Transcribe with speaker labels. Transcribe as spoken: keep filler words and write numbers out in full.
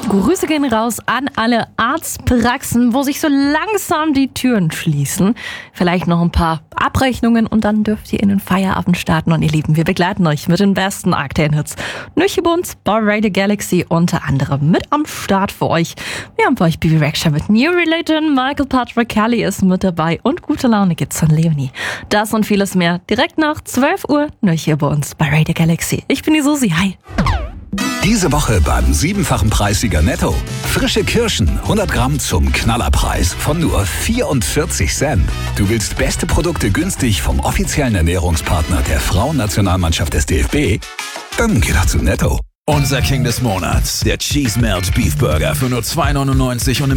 Speaker 1: Grüße gehen raus an alle Arztpraxen, wo sich so langsam die Türen schließen. Vielleicht noch ein paar Abrechnungen und dann dürft ihr in den Feierabend starten. Und ihr Lieben, wir begleiten euch mit den besten Aktuellen-Hits. Nüchibunds bei Radio Galaxy unter anderem mit am Start für euch. Wir haben für euch Bibi Rexha mit New Religion, Michael Patrick Kelly ist mit dabei und gute Laune gibt's von Leonie. Das und vieles mehr direkt nach zwölf Uhr nur hier bei uns bei Radio Galaxy. Ich bin die Susi, hi.
Speaker 2: Diese Woche beim siebenfachen Preissieger Netto. Frische Kirschen, hundert Gramm zum Knallerpreis von nur vierundvierzig Cent. Du willst beste Produkte günstig vom offiziellen Ernährungspartner der Frauennationalmannschaft des D F B? Dann geh doch zu Netto.
Speaker 3: Unser King des Monats, der Cheese Melt Beef Burger für nur zwei neunundneunzig und